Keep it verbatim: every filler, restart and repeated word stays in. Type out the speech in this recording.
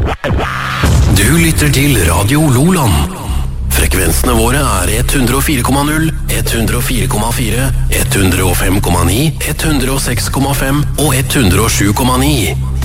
Du lytter til Radio Loland. Frekvensene våre er ett hundre og fire komma null, ett hundre og fire komma fire, ett hundre og fem komma ni, ett hundre og seks komma fem og ett hundre og sju komma ni.